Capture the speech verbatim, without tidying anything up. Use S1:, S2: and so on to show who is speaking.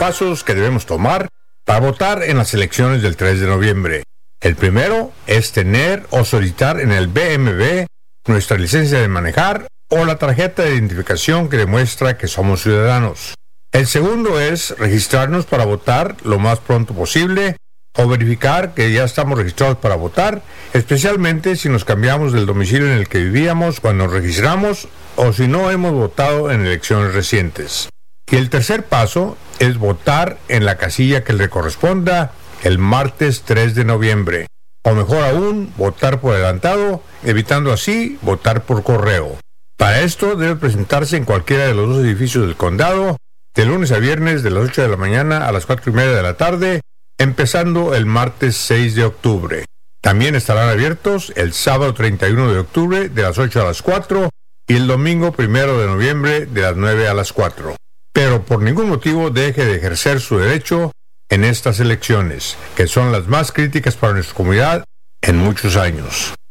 S1: pasos que debemos tomar para votar en las elecciones del tres de noviembre. El primero es tener o solicitar en el B M V nuestra licencia de manejar o la tarjeta de identificación que demuestra que somos ciudadanos. El segundo es registrarnos para votar lo más pronto posible o verificar que ya estamos registrados para votar, especialmente si nos cambiamos del domicilio en el que vivíamos cuando nos registramos o si no hemos votado en elecciones recientes. Y el tercer paso es votar en la casilla que le corresponda el martes tres de noviembre, o mejor aún, votar por adelantado, evitando así votar por correo. Para esto debe presentarse en cualquiera de los dos edificios del condado, de lunes a viernes de las ocho de la mañana a las cuatro y media de la tarde, empezando el martes seis de octubre. También estarán abiertos el sábado treinta y uno de octubre de las ocho a las cuatro y el domingo primero de noviembre de las nueve a las cuatro. Pero por ningún motivo deje de ejercer su derecho en estas elecciones, que son las más críticas para nuestra comunidad en muchos años.